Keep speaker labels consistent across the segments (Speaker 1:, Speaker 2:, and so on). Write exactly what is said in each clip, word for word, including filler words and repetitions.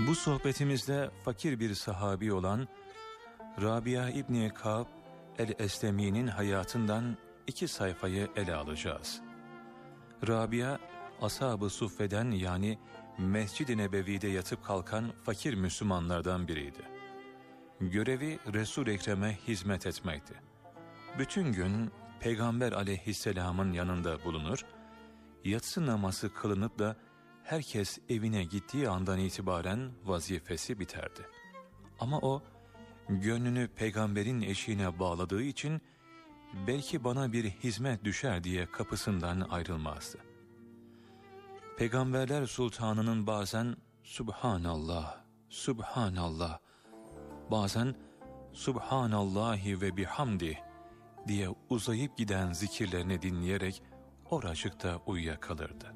Speaker 1: Bu sohbetimizde fakir bir sahabi olan Rabia İbni Ka'b el-Eslemi'nin hayatından iki sayfayı ele alacağız. Rabia, Ashab-ı Suffe'den yani Mescid-i Nebevi'de yatıp kalkan fakir Müslümanlardan biriydi. Görevi Resul-i Ekrem'e hizmet etmekti. Bütün gün Peygamber aleyhisselamın yanında bulunur, yatsı namazı kılınıp da herkes evine gittiği andan itibaren vazifesi biterdi. Ama o, gönlünü peygamberin eşiğine bağladığı için belki bana bir hizmet düşer diye kapısından ayrılmazdı. Peygamberler Sultanı'nın bazen Subhanallah, Subhanallah, bazen Subhanallahi ve bihamdih diye uzayıp giden zikirlerini dinleyerek oracıkta uyuyakalırdı.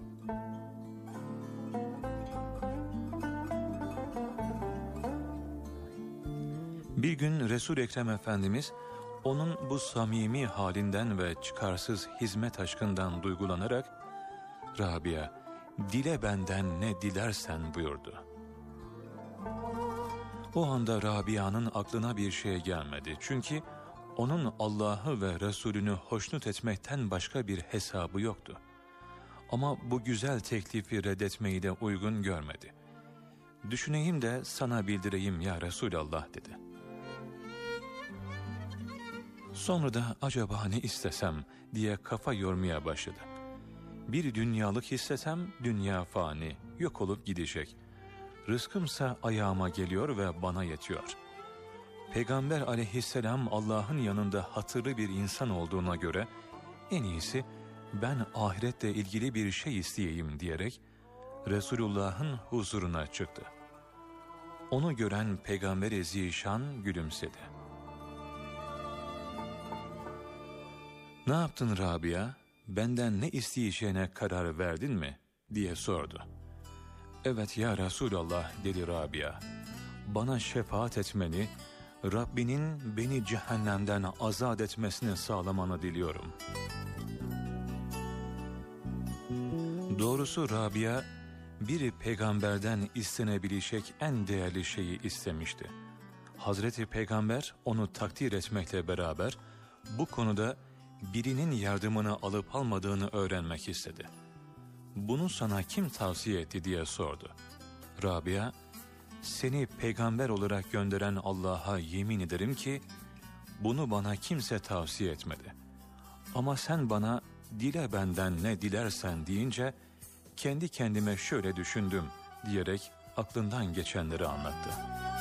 Speaker 1: Bir gün Resul-i Ekrem Efendimiz onun bu samimi halinden ve çıkarsız hizmet aşkından duygulanarak "Rabia, dile benden ne dilersen" buyurdu. O anda Rabia'nın aklına bir şey gelmedi. Çünkü onun Allah'ı ve Resulünü hoşnut etmekten başka bir hesabı yoktu. Ama bu güzel teklifi reddetmeyi de uygun görmedi. "Düşüneyim de sana bildireyim ya Resulallah" dedi. Sonra da acaba ne istesem diye kafa yormaya başladı. Bir dünyalık istesem dünya fani, yok olup gidecek. Rızkımsa ayağıma geliyor ve bana yetiyor. Peygamber aleyhisselam Allah'ın yanında hatırlı bir insan olduğuna göre en iyisi ben ahiretle ilgili bir şey isteyeyim diyerek Resulullah'ın huzuruna çıktı. Onu gören Peygamber-i Zişan gülümsedi. "Ne yaptın Rabia? Benden ne isteyeceğine karar verdin mi?" diye sordu. "Evet ya Resulallah" dedi Rabia. "Bana şefaat etmeni, Rabbinin beni cehennemden azat etmesini sağlamanı diliyorum." Doğrusu Rabia, bir peygamberden istenebilecek en değerli şeyi istemişti. Hazreti Peygamber onu takdir etmekle beraber bu konuda birinin yardımını alıp almadığını öğrenmek istedi. "Bunu sana kim tavsiye etti?" diye sordu. Rabia, "Seni peygamber olarak gönderen Allah'a yemin ederim ki bunu bana kimse tavsiye etmedi. Ama sen bana dile benden ne dilersen deyince kendi kendime şöyle düşündüm" diyerek aklından geçenleri anlattı.